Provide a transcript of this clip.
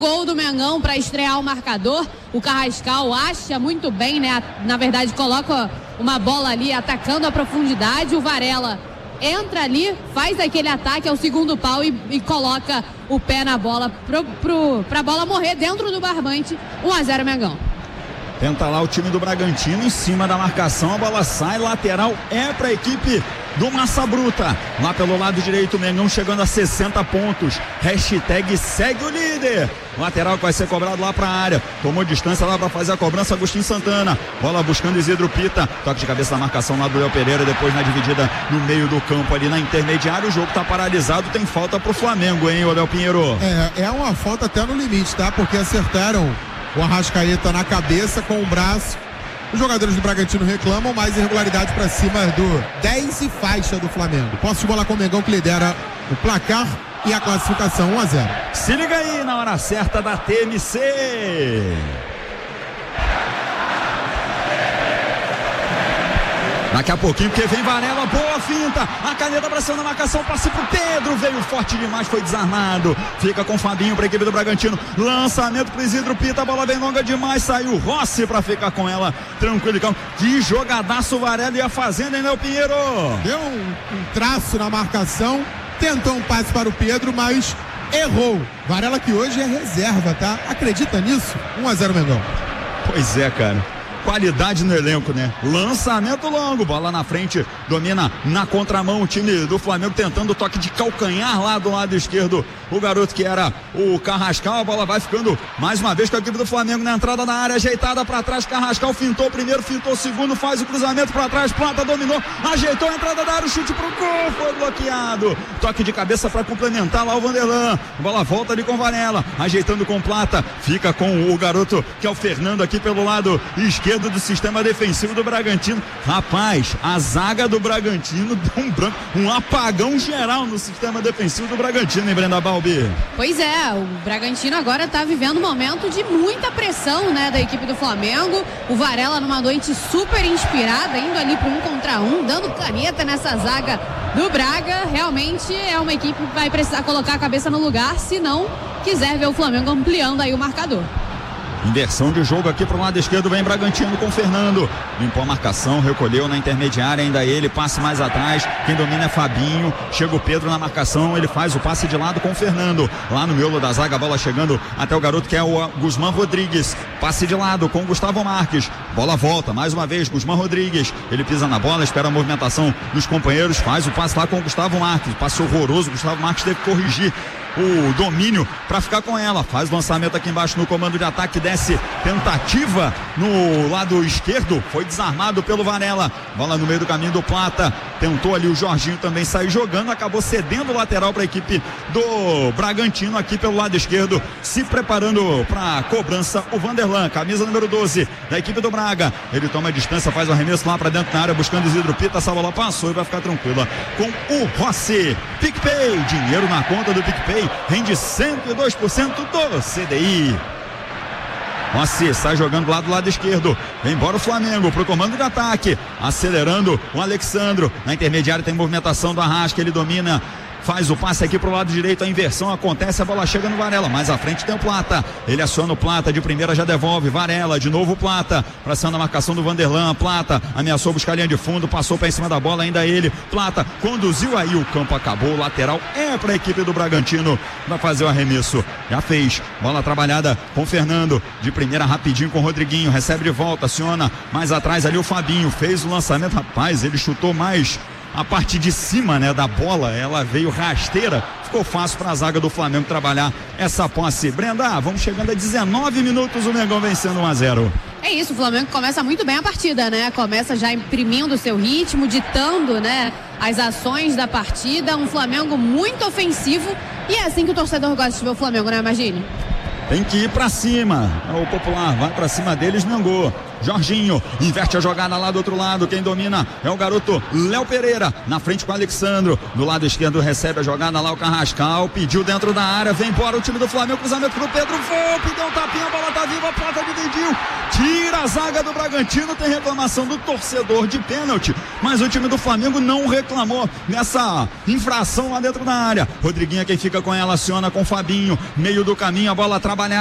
Gol do Mengão para estrear o marcador. O Carrascal acha muito bem, né? Na verdade, coloca uma bola ali atacando a profundidade. O Varela entra ali, faz aquele ataque ao segundo pau e coloca o pé na bola pra bola morrer dentro do barbante. 1-0 Mengão. Tenta lá o time do Bragantino em cima da marcação, a bola sai, lateral é para a equipe do Massa Bruta. Lá pelo lado direito, o Mengão chegando a 60 pontos. Hashtag segue o líder. Lateral que vai ser cobrado lá para a área. Tomou distância lá para fazer a cobrança, Agostinho Santana. Bola buscando Isidro Pita. Toque de cabeça na marcação lá do Léo Pereira. Depois na dividida no meio do campo ali na intermediária. O jogo tá paralisado. Tem falta pro Flamengo, hein, Léo Pinheiro? É uma falta até no limite, tá? Porque acertaram o Arrascaeta na cabeça com o braço. Os jogadores do Bragantino reclamam, mais irregularidade para cima do 10 e faixa do Flamengo. Posse de bola com o Mengão, que lidera o placar e a classificação 1-0. Se liga aí na hora certa da TMC. Daqui a pouquinho, porque vem Varela, boa finta, a caneta pra cima da marcação, passe pro Pedro, veio forte demais, foi desarmado, fica com o Fabinho pra equipe do Bragantino, lançamento pro Isidro Pita, a bola vem longa demais, saiu Rossi pra ficar com ela, tranquilo, que jogadaço o Varela ia fazendo, hein, Léo Pinheiro? Deu um traço na marcação, tentou um passe para o Pedro, mas errou. Varela que hoje é reserva, tá? Acredita nisso? 1-0 Mengão. Pois é, cara. Qualidade no elenco, né? Lançamento longo, bola na frente, domina na contramão o time do Flamengo, tentando o toque de calcanhar lá do lado esquerdo, o garoto que era o Carrascal, a bola vai ficando mais uma vez com a equipe do Flamengo na entrada da área, ajeitada pra trás, Carrascal fintou o primeiro, fintou o segundo, faz o cruzamento pra trás, Plata dominou, ajeitou a entrada da área, o chute pro gol, foi bloqueado, toque de cabeça pra complementar lá o Vanderlan, a bola volta ali com Varela, ajeitando com Plata, fica com o garoto que é o Fernando aqui pelo lado esquerdo do sistema defensivo do Bragantino. Rapaz, a zaga do Bragantino deu um apagão geral no sistema defensivo do Bragantino, hein, Brenda Balbi? Pois é, o Bragantino agora tá vivendo um momento de muita pressão, né, da equipe do Flamengo. O Varela numa noite super inspirada, indo ali pro 1 contra 1, dando caneta nessa zaga do Braga. Realmente é uma equipe que vai precisar colocar a cabeça no lugar, se não quiser ver o Flamengo ampliando aí o marcador. Inversão de jogo aqui pro lado esquerdo, vem Bragantino com o Fernando, limpou a marcação, recolheu na intermediária, ainda ele, passe mais atrás, quem domina é Fabinho, chega o Pedro na marcação, ele faz o passe de lado com o Fernando, lá no miolo da zaga, a bola chegando até o garoto que é o Guzmán Rodrigues, passe de lado com o Gustavo Marques, bola volta, mais uma vez, Guzmán Rodrigues, ele pisa na bola, espera a movimentação dos companheiros, faz o passe lá com o Gustavo Marques, passe horroroso, Gustavo Marques teve que corrigir o domínio para ficar com ela, faz o lançamento aqui embaixo no comando de ataque, desce, tentativa no lado esquerdo, foi desarmado pelo Varela, bola no meio do caminho do Plata, tentou ali o Jorginho também sair jogando, acabou cedendo o lateral para a equipe do Bragantino aqui pelo lado esquerdo, se preparando para a cobrança o Vanderlan, camisa número 12 da equipe do Braga, ele toma a distância, faz o arremesso lá para dentro da área, buscando Isidro Pita, essa bola passou e vai ficar tranquila com o Rossi. PicPay, dinheiro na conta do PicPay, rende 102% do CDI. Rossi sai jogando lá do lado esquerdo, vem embora o Flamengo pro comando de ataque, acelerando o Alexandro, na intermediária tem movimentação do Arrasca, ele domina, faz o passe aqui pro lado direito, a inversão acontece, a bola chega no Varela, mais à frente tem o Plata, ele aciona o Plata, de primeira já devolve, Varela, de novo o Plata, pra cima da marcação do Vanderlan, Plata, ameaçou buscar a linha de fundo, passou pra em cima da bola, ainda ele, Plata, conduziu aí, o campo acabou, o lateral é pra equipe do Bragantino, vai fazer o arremesso, já fez, bola trabalhada com o Fernando, de primeira rapidinho com o Rodriguinho, recebe de volta, aciona, mais atrás ali o Fabinho, fez o lançamento, rapaz, ele chutou mais a parte de cima, né, da bola, ela veio rasteira, ficou fácil para a zaga do Flamengo trabalhar essa posse. Brenda, vamos chegando a 19 minutos, o Mengão vencendo 1-0. É isso, o Flamengo começa muito bem a partida, né? Começa já imprimindo o seu ritmo, ditando, né, as ações da partida, um Flamengo muito ofensivo, e é assim que o torcedor gosta de ver o Flamengo, né, Margine? Tem que ir pra cima, o popular vai pra cima deles, Mengão. Jorginho inverte a jogada lá do outro lado. Quem domina é o garoto Léo Pereira. Na frente com o Alexandro. Do lado esquerdo recebe a jogada lá o Carrascal. Pediu dentro da área. Vem embora o time do Flamengo. Cruzamento pro Pedro. Volpe, deu um tapinha. A bola tá viva. A Plata dividiu. Tira a zaga do Bragantino. Tem reclamação do torcedor de pênalti. Mas o time do Flamengo não reclamou nessa infração lá dentro da área. Rodriguinho é quem fica com ela. Aciona com o Fabinho. Meio do caminho. A bola trabalhada.